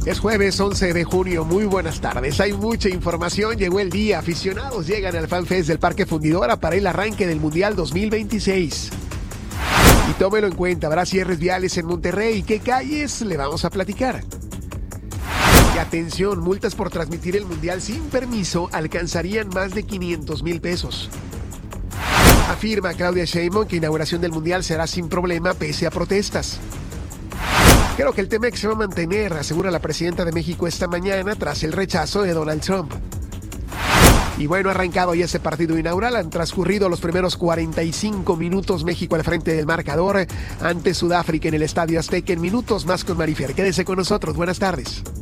Es jueves 11 de junio, muy buenas tardes. Hay mucha información, llegó el día. Aficionados llegan al FanFest del Parque Fundidora para el arranque del Mundial 2026. Y tómelo en cuenta, habrá cierres viales en Monterrey. ¿Qué calles? Le vamos a platicar. Y atención, multas por transmitir el Mundial sin permiso alcanzarían más de 500,000 pesos. Afirma Claudia Sheinbaum que inauguración del Mundial será sin problema pese a protestas. Creo que el T-MEC se va a mantener, asegura la presidenta de México esta mañana tras el rechazo de Donald Trump. Y bueno, ha arrancado ya ese partido inaugural. Han transcurrido los primeros 45 minutos. México al frente del marcador ante Sudáfrica en el Estadio Azteca. En minutos más con Marifer. Quédese con nosotros. Buenas tardes.